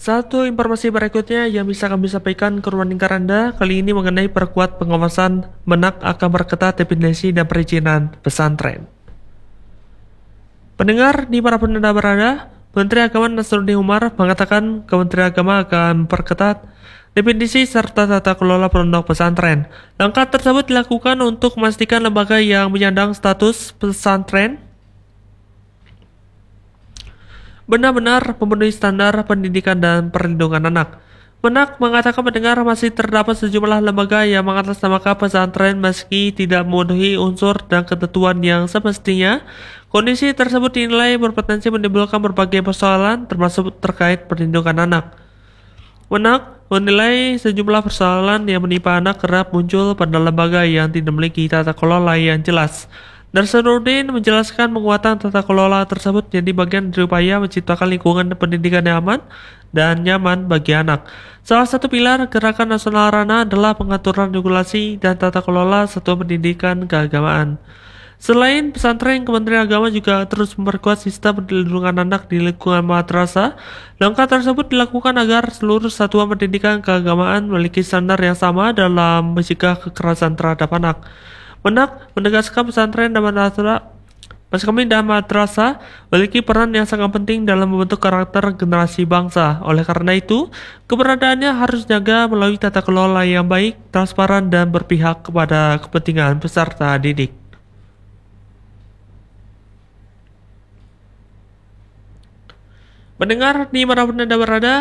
Satu informasi berikutnya yang bisa kami sampaikan ke ruang lingkar Anda kali ini mengenai perkuat pengawasan Menak akan memperketat definisi dan perizinan pesantren. Pendengar di para penanda berada, Menteri Agama Nasruddin Umar mengatakan Kementerian Agama akan memperketat definisi serta tata kelola pondok pesantren. Langkah tersebut dilakukan untuk memastikan lembaga yang menyandang status pesantren benar-benar memenuhi standar pendidikan dan perlindungan anak. Menak mengatakan pendengar masih terdapat sejumlah lembaga yang mengatasnamakan pesantren meski tidak memenuhi unsur dan ketentuan yang semestinya. Kondisi tersebut dinilai berpotensi menimbulkan berbagai persoalan termasuk terkait perlindungan anak. Menak menilai sejumlah persoalan yang menimpa anak kerap muncul pada lembaga yang tidak memiliki tata kelola yang jelas. Nasruddin menjelaskan penguatan tata kelola tersebut jadi bagian dari upaya menciptakan lingkungan pendidikan yang aman dan nyaman bagi anak. Salah satu pilar Gerakan Nasional Rana adalah pengaturan regulasi dan tata kelola satuan pendidikan keagamaan. Selain pesantren, Kementerian Agama juga terus memperkuat sistem perlindungan anak di lingkungan madrasah. Langkah tersebut dilakukan agar seluruh satuan pendidikan keagamaan memiliki standar yang sama dalam mencegah kekerasan terhadap anak. Menak menegaskan pesantren dan madrasah memiliki peran yang sangat penting dalam membentuk karakter generasi bangsa. Oleh karena itu, keberadaannya harus dijaga melalui tata kelola yang baik, transparan, dan berpihak kepada kepentingan peserta didik. Mendengar di mana pun Anda berada,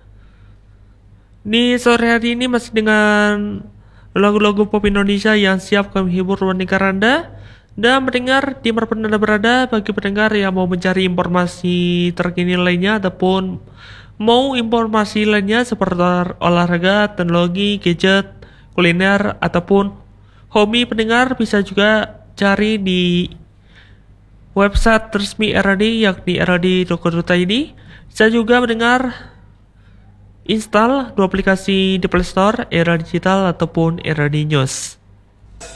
di sore hari ini masih dengan lagu-lagu pop Indonesia yang siap kami hibur ruang lingkar Anda. Dan mendengar di mana pun Anda berada, bagi pendengar yang mau mencari informasi terkini lainnya ataupun mau informasi lainnya seperti olahraga, teknologi, gadget, kuliner, ataupun hobi, pendengar bisa juga cari di website resmi RAD yakni rad.co.id. Bisa juga mendengar install dua aplikasi di Play Store, Era Digital ataupun Era News.